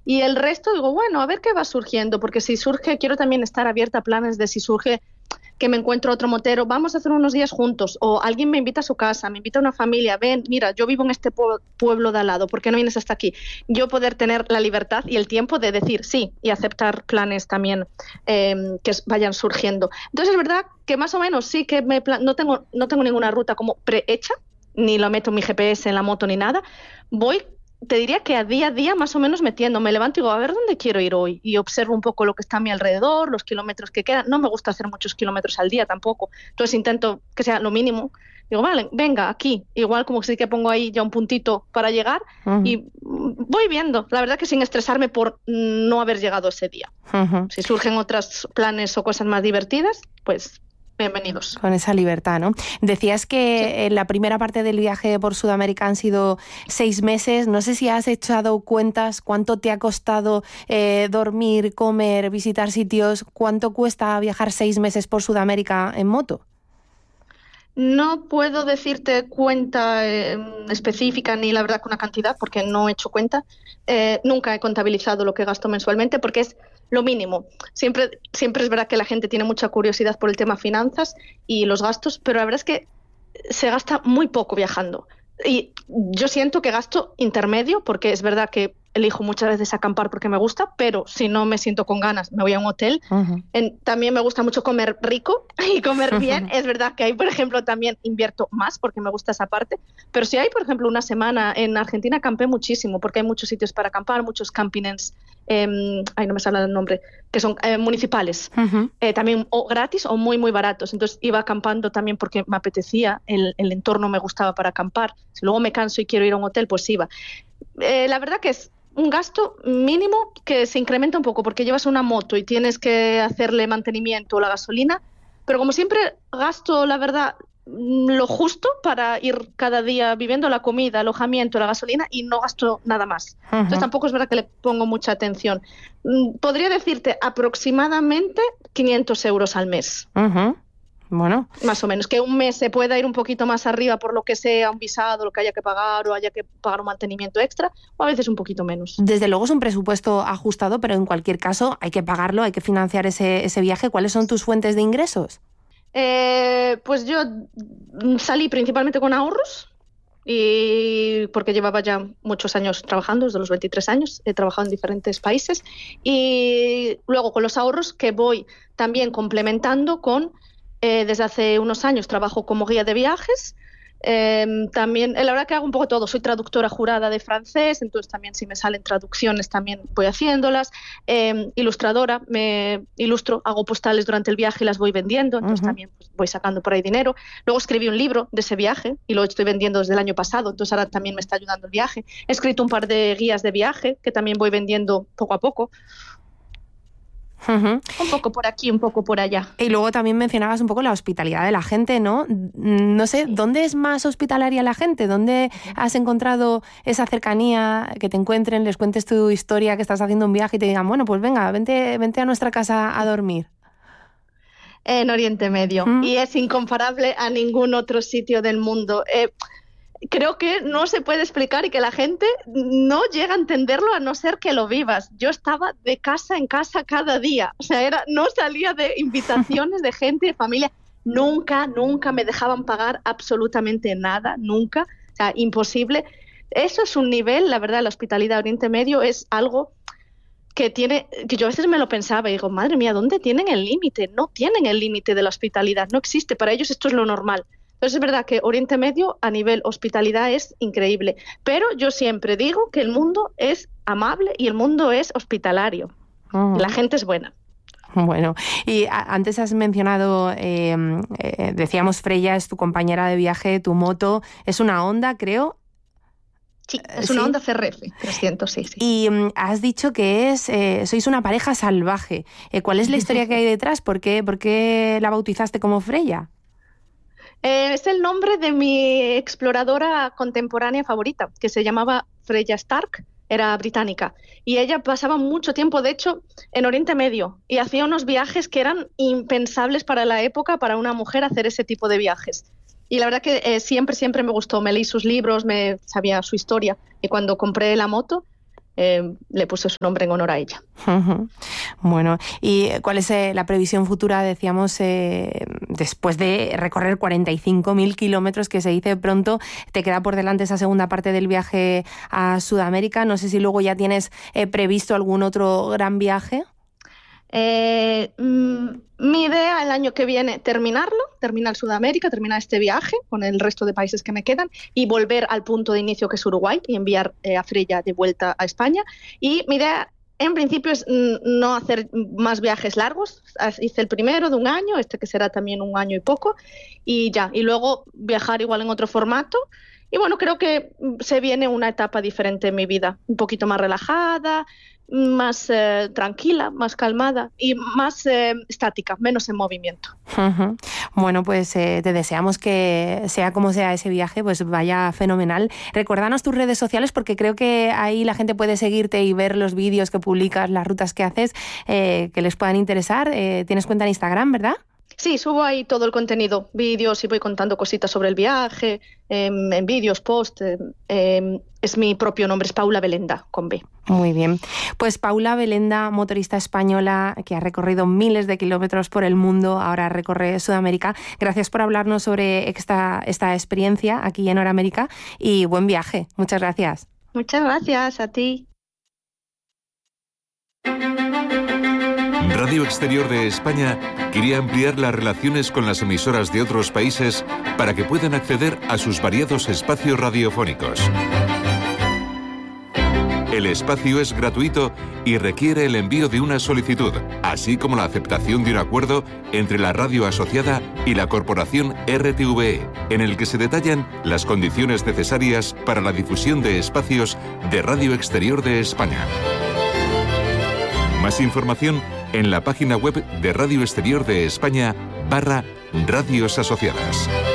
Y el resto digo, bueno, a ver qué va surgiendo, porque si surge, quiero también estar abierta a planes de si surge que me encuentro otro motero, vamos a hacer unos días juntos, o alguien me invita a su casa, me invita a una familia, ven, mira, yo vivo en este pueblo de al lado, ¿por qué no vienes hasta aquí? Yo poder tener la libertad y el tiempo de decir sí y aceptar planes también que vayan surgiendo. Entonces es verdad que más o menos sí que no tengo ninguna ruta como prehecha, ni lo meto en mi GPS en la moto ni nada, voy, te diría que a día más o menos metiendo, me levanto y digo, a ver dónde quiero ir hoy, y observo un poco lo que está a mi alrededor, los kilómetros que quedan. No me gusta hacer muchos kilómetros al día tampoco, entonces intento que sea lo mínimo. Digo, vale, venga, aquí, igual como sí que pongo ahí ya un puntito para llegar, y voy viendo, la verdad que sin estresarme por no haber llegado ese día. Si surgen otros planes o cosas más divertidas, pues bienvenidos. Con esa libertad, ¿no? Decías que sí. En la primera parte del viaje por Sudamérica han sido 6 meses. No sé si has echado cuentas cuánto te ha costado dormir, comer, visitar sitios. ¿Cuánto cuesta viajar 6 meses por Sudamérica en moto? No puedo decirte cuenta específica ni la verdad con una cantidad porque no he hecho cuenta. Nunca he contabilizado lo que gasto mensualmente porque es lo mínimo. Siempre es verdad que la gente tiene mucha curiosidad por el tema finanzas y los gastos, pero la verdad es que se gasta muy poco viajando. Y yo siento que gasto intermedio porque es verdad que elijo muchas veces acampar porque me gusta, pero si no me siento con ganas me voy a un hotel. También me gusta mucho comer rico y comer bien. Es verdad que ahí, por ejemplo, también invierto más porque me gusta esa parte, pero si hay, por ejemplo, una semana en Argentina acampé muchísimo porque hay muchos sitios para acampar, muchos campings, no me sale el nombre, que son municipales, también o gratis o muy, muy baratos. Entonces iba acampando también porque me apetecía, el entorno me gustaba para acampar. Si luego me canso y quiero ir a un hotel, pues iba. La verdad que es un gasto mínimo que se incrementa un poco porque llevas una moto y tienes que hacerle mantenimiento o la gasolina, pero como siempre gasto, la verdad, lo justo para ir cada día viviendo la comida, alojamiento, la gasolina y no gasto nada más. Entonces tampoco es verdad que le pongo mucha atención. Podría decirte aproximadamente 500 euros al mes. Bueno. Más o menos, que un mes se pueda ir un poquito más arriba por lo que sea, un visado, lo que haya que pagar o haya que pagar un mantenimiento extra, o a veces un poquito menos. Desde luego es un presupuesto ajustado, pero en cualquier caso hay que pagarlo, hay que financiar ese viaje. ¿Cuáles son tus fuentes de ingresos? Pues yo salí principalmente con ahorros, y porque llevaba ya muchos años trabajando, desde los 23 años, he trabajado en diferentes países, y luego con los ahorros que voy también complementando con... desde hace unos años trabajo como guía de viajes. También, la verdad que hago un poco todo. Soy traductora jurada de francés, entonces también si me salen traducciones también voy haciéndolas. Ilustradora, me ilustro, hago postales durante el viaje y las voy vendiendo, entonces también pues, voy sacando por ahí dinero. Luego escribí un libro de ese viaje y lo estoy vendiendo desde el año pasado, entonces ahora también me está ayudando el viaje. He escrito un par de guías de viaje que también voy vendiendo poco a poco. Un poco por aquí, un poco por allá. Y luego también mencionabas un poco la hospitalidad de la gente, ¿no? No sé, ¿dónde es más hospitalaria la gente? ¿Dónde has encontrado esa cercanía, que te encuentren, les cuentes tu historia, que estás haciendo un viaje y te digan, bueno, pues venga, vente a nuestra casa a dormir? En Oriente Medio. Y es incomparable a ningún otro sitio del mundo. Creo que no se puede explicar y que la gente no llega a entenderlo a no ser que lo vivas. Yo estaba de casa en casa cada día. O sea, no salía de invitaciones de gente, de familia. Nunca me dejaban pagar absolutamente nada, nunca. O sea, imposible. Eso es un nivel, la verdad, la hospitalidad de Oriente Medio es algo que yo a veces me lo pensaba y digo, madre mía, ¿dónde tienen el límite? No tienen el límite de la hospitalidad, no existe. Para ellos esto es lo normal. Entonces es verdad que Oriente Medio a nivel hospitalidad es increíble, pero yo siempre digo que el mundo es amable y el mundo es hospitalario. La gente es buena. Bueno, y antes has mencionado, decíamos, Freya es tu compañera de viaje, tu moto, es una Honda, creo. Sí, es una Honda CRF 300, sí. Y has dicho que sois una pareja salvaje. ¿Cuál es la historia que hay detrás? ¿Por qué la bautizaste como Freya? Es el nombre de mi exploradora contemporánea favorita, que se llamaba Freya Stark, era británica, y ella pasaba mucho tiempo, de hecho, en Oriente Medio, y hacía unos viajes que eran impensables para la época, para una mujer hacer ese tipo de viajes. Y la verdad que siempre me gustó, me leí sus libros, me sabía su historia, y cuando compré la moto, le puso su nombre en honor a ella. Bueno, ¿y cuál es la previsión futura, decíamos, después de recorrer 45.000 kilómetros, que se dice pronto? Te queda por delante esa segunda parte del viaje a Sudamérica. No sé si luego ya tienes previsto algún otro gran viaje. Mi idea el año que viene terminar Sudamérica, terminar este viaje con el resto de países que me quedan y volver al punto de inicio, que es Uruguay, y enviar a Freya de vuelta a España. Y mi idea en principio es no hacer más viajes largos. Hice el primero de 1 año, que será también 1 año y poco, y ya, y luego viajar igual en otro formato. Y bueno, creo que se viene una etapa diferente en mi vida, un poquito más relajada, más tranquila, más calmada y más estática, menos en movimiento. Bueno, pues te deseamos que sea como sea ese viaje, pues vaya fenomenal. Recuérdanos tus redes sociales, porque creo que ahí la gente puede seguirte y ver los vídeos que publicas, las rutas que haces, que les puedan interesar. Tienes cuenta en Instagram, ¿verdad? Sí, subo ahí todo el contenido, vídeos, y voy contando cositas sobre el viaje, en vídeos, post. Es mi propio nombre, es Paula Belenda, con B. Muy bien. Pues Paula Belenda, motorista española que ha recorrido miles de kilómetros por el mundo, ahora recorre Sudamérica. Gracias por hablarnos sobre esta experiencia aquí en Hora América y buen viaje. Muchas gracias. Muchas gracias a ti. Radio Exterior de España quería ampliar las relaciones con las emisoras de otros países para que puedan acceder a sus variados espacios radiofónicos. El espacio es gratuito y requiere el envío de una solicitud, así como la aceptación de un acuerdo entre la radio asociada y la corporación RTVE, en el que se detallan las condiciones necesarias para la difusión de espacios de Radio Exterior de España. Más información en la página web de Radio Exterior de España /Radios Asociadas.